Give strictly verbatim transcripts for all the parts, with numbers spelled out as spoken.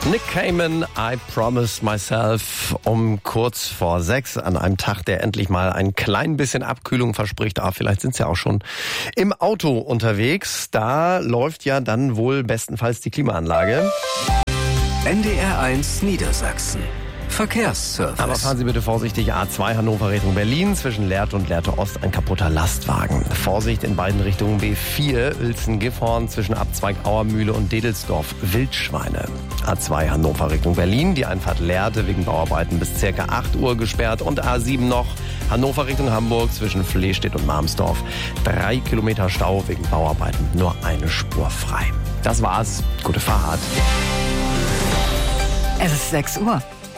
Nick Cayman, I Promise Myself, um kurz vor sechs an einem Tag, der endlich mal ein klein bisschen Abkühlung verspricht. Ah, vielleicht sind Sie ja auch schon im Auto unterwegs. Da läuft ja dann wohl bestenfalls die Klimaanlage. N D R eins Niedersachsen. Verkehrsservice. Aber fahren Sie bitte vorsichtig. A zwei Hannover Richtung Berlin. Zwischen Lehrte und Lehrte Ost ein kaputter Lastwagen. Vorsicht in beiden Richtungen. B vier Uelzen-Gifhorn zwischen Abzweig Auermühle und Dedelsdorf. Wildschweine. A zwei Hannover Richtung Berlin. Die Einfahrt Lehrte wegen Bauarbeiten bis circa acht Uhr gesperrt. Und A sieben noch Hannover Richtung Hamburg zwischen Flehstedt und Marmsdorf. Drei Kilometer Stau wegen Bauarbeiten. Nur eine Spur frei. Das war's. Gute Fahrt. Es ist sechs Uhr.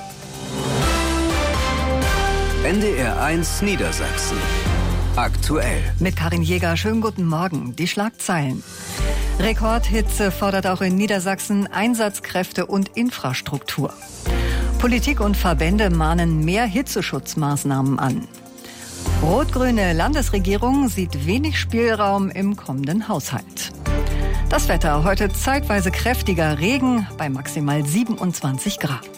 N D R eins Niedersachsen. Aktuell. Mit Karin Jäger, schönen guten Morgen. Die Schlagzeilen. Rekordhitze fordert auch in Niedersachsen Einsatzkräfte und Infrastruktur. Politik und Verbände mahnen mehr Hitzeschutzmaßnahmen an. Rot-grüne Landesregierung sieht wenig Spielraum im kommenden Haushalt. Das Wetter, heute zeitweise kräftiger Regen bei maximal siebenundzwanzig Grad.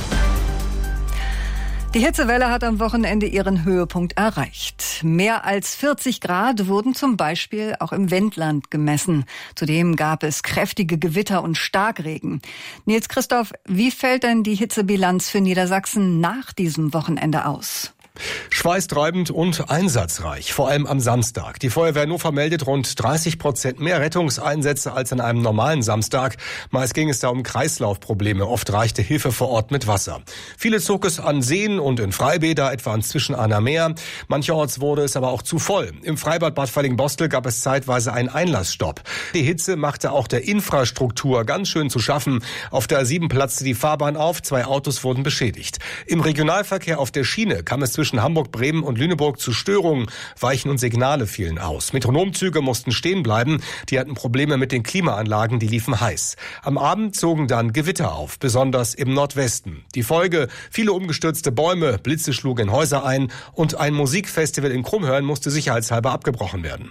Die Hitzewelle hat am Wochenende ihren Höhepunkt erreicht. Mehr als vierzig Grad wurden zum Beispiel auch im Wendland gemessen. Zudem gab es kräftige Gewitter und Starkregen. Nils Christoph, wie fällt denn die Hitzebilanz für Niedersachsen nach diesem Wochenende aus? Schweißtreibend und einsatzreich, vor allem am Samstag. Die Feuerwehr Hannover meldet rund dreißig Prozent mehr Rettungseinsätze als an einem normalen Samstag. Meist ging es da um Kreislaufprobleme, oft reichte Hilfe vor Ort mit Wasser. Viele zog es an Seen und in Freibäder, etwa an Zwischenahner Meer. Mancherorts wurde es aber auch zu voll. Im Freibad Bad Falling-Bostel gab es zeitweise einen Einlassstopp. Die Hitze machte auch der Infrastruktur ganz schön zu schaffen. Auf der A sieben platzte die Fahrbahn auf, zwei Autos wurden beschädigt. Im Regionalverkehr auf der Schiene kam es zwischen Zwischen Hamburg, Bremen und Lüneburg zu Störungen. Weichen und Signale fielen aus. Metronomzüge mussten stehen bleiben. Die hatten Probleme mit den Klimaanlagen, die liefen heiß. Am Abend zogen dann Gewitter auf, besonders im Nordwesten. Die Folge: viele umgestürzte Bäume, Blitze schlugen in Häuser ein und ein Musikfestival in Krummhörn musste sicherheitshalber abgebrochen werden.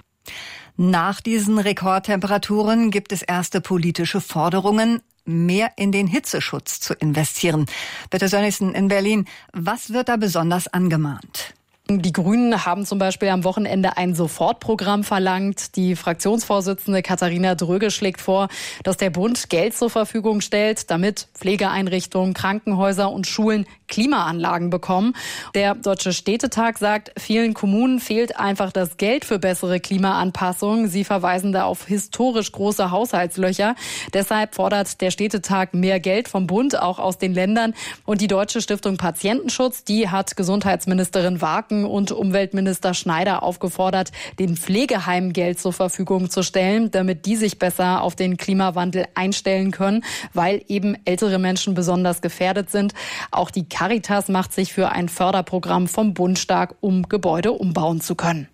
Nach diesen Rekordtemperaturen gibt es erste politische Forderungen, mehr in den Hitzeschutz zu investieren. Bitte Sönnigsen in Berlin, was wird da besonders angemahnt? Die Grünen haben zum Beispiel am Wochenende ein Sofortprogramm verlangt. Die Fraktionsvorsitzende Katharina Dröge schlägt vor, dass der Bund Geld zur Verfügung stellt, damit Pflegeeinrichtungen, Krankenhäuser und Schulen Klimaanlagen bekommen. Der Deutsche Städtetag sagt, vielen Kommunen fehlt einfach das Geld für bessere Klimaanpassungen. Sie verweisen da auf historisch große Haushaltslöcher. Deshalb fordert der Städtetag mehr Geld vom Bund, auch aus den Ländern. Und die Deutsche Stiftung Patientenschutz, die hat Gesundheitsministerin Warken und Umweltminister Schneider aufgefordert, den Pflegeheimen Geld zur Verfügung zu stellen, damit die sich besser auf den Klimawandel einstellen können, weil eben ältere Menschen besonders gefährdet sind. Auch die Caritas macht sich für ein Förderprogramm vom Bund stark, um Gebäude umbauen zu können.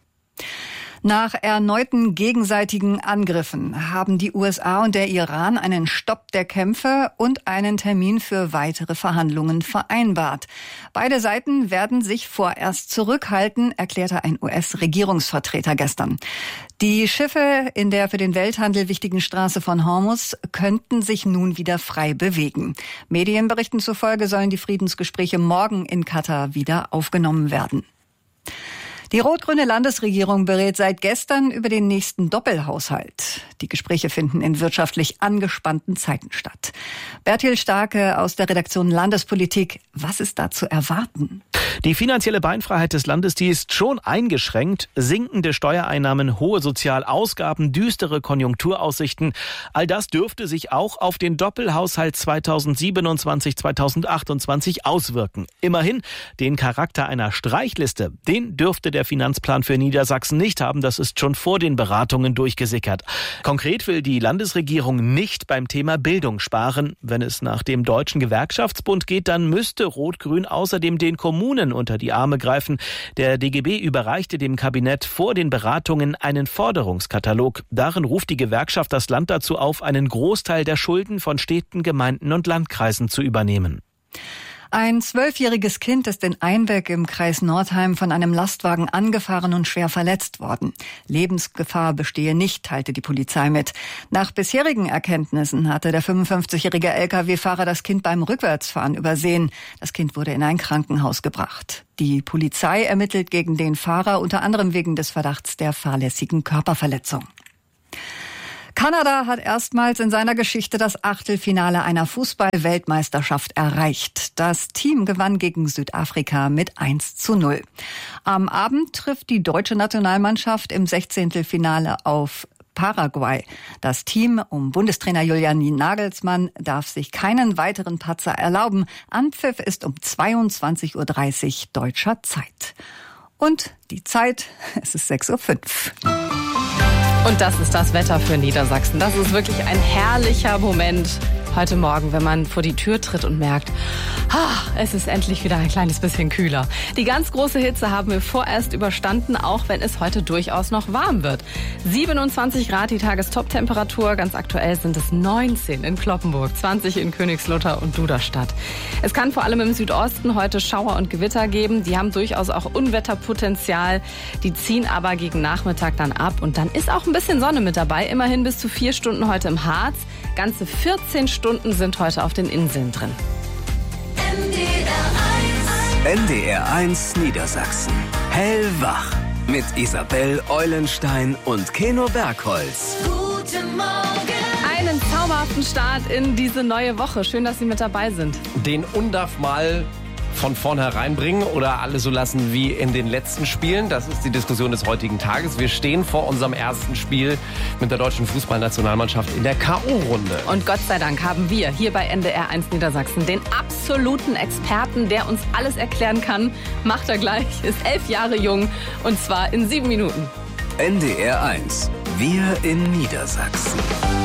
Nach erneuten gegenseitigen Angriffen haben die U S A und der Iran einen Stopp der Kämpfe und einen Termin für weitere Verhandlungen vereinbart. Beide Seiten werden sich vorerst zurückhalten, erklärte ein U S-Regierungsvertreter gestern. Die Schiffe in der für den Welthandel wichtigen Straße von Hormuz könnten sich nun wieder frei bewegen. Medienberichten zufolge sollen die Friedensgespräche morgen in Katar wieder aufgenommen werden. Die rot-grüne Landesregierung berät seit gestern über den nächsten Doppelhaushalt. Die Gespräche finden in wirtschaftlich angespannten Zeiten statt. Bertil Starke aus der Redaktion Landespolitik. Was ist da zu erwarten? Die finanzielle Beinfreiheit des Landes, die ist schon eingeschränkt. Sinkende Steuereinnahmen, hohe Sozialausgaben, düstere Konjunkturaussichten. All das dürfte sich auch auf den Doppelhaushalt zweitausendsiebenundzwanzig zweitausendachtundzwanzig auswirken. Immerhin, den Charakter einer Streichliste, den dürfte der Finanzplan für Niedersachsen nicht haben. Das ist schon vor den Beratungen durchgesickert. Konkret will die Landesregierung nicht beim Thema Bildung sparen. Wenn es nach dem Deutschen Gewerkschaftsbund geht, dann müsste Rot-Grün außerdem den Kommunen unter die Arme greifen. Der D G B überreichte dem Kabinett vor den Beratungen einen Forderungskatalog. Darin ruft die Gewerkschaft das Land dazu auf, einen Großteil der Schulden von Städten, Gemeinden und Landkreisen zu übernehmen. Ein zwölfjähriges Kind ist in Einbeck im Kreis Nordheim von einem Lastwagen angefahren und schwer verletzt worden. Lebensgefahr bestehe nicht, teilte die Polizei mit. Nach bisherigen Erkenntnissen hatte der fünfundfünfzigjährige L K W-Fahrer das Kind beim Rückwärtsfahren übersehen. Das Kind wurde in ein Krankenhaus gebracht. Die Polizei ermittelt gegen den Fahrer unter anderem wegen des Verdachts der fahrlässigen Körperverletzung. Kanada hat erstmals in seiner Geschichte das Achtelfinale einer Fußball-Weltmeisterschaft erreicht. Das Team gewann gegen Südafrika mit eins zu null. Am Abend trifft die deutsche Nationalmannschaft im Sechzehntelfinale auf Paraguay. Das Team um Bundestrainer Julian Nagelsmann darf sich keinen weiteren Patzer erlauben. Anpfiff ist um zweiundzwanzig Uhr dreißig deutscher Zeit. Und die Zeit, es ist sechs Uhr fünf. Und das ist das Wetter für Niedersachsen. Das ist wirklich ein herrlicher Moment heute Morgen, wenn man vor die Tür tritt und merkt, ah, es ist endlich wieder ein kleines bisschen kühler. Die ganz große Hitze haben wir vorerst überstanden, auch wenn es heute durchaus noch warm wird. siebenundzwanzig Grad die Tagestop-Temperatur. Ganz aktuell sind es neunzehn in Cloppenburg, zwanzig in Königslutter und Duderstadt. Es kann vor allem im Südosten heute Schauer und Gewitter geben. Die haben durchaus auch Unwetterpotenzial. Die ziehen aber gegen Nachmittag dann ab. Und dann ist auch ein bisschen Sonne mit dabei. Immerhin bis zu vier Stunden heute im Harz. Ganze vierzehn Stunden sind heute auf den Inseln drin. N D R eins Niedersachsen. Hellwach. Mit Isabel Eulenstein und Keno Bergholz. Guten Morgen. Einen zauberhaften Start in diese neue Woche. Schön, dass Sie mit dabei sind. Den Undaf mal von vornherein bringen oder alle so lassen wie in den letzten Spielen? Das ist die Diskussion des heutigen Tages. Wir stehen vor unserem ersten Spiel mit der deutschen Fußballnationalmannschaft in der K O-Runde. Und Gott sei Dank haben wir hier bei N D R eins Niedersachsen den absoluten Experten, der uns alles erklären kann. Macht er gleich, ist elf Jahre jung und zwar in sieben Minuten. N D R eins. Wir in Niedersachsen.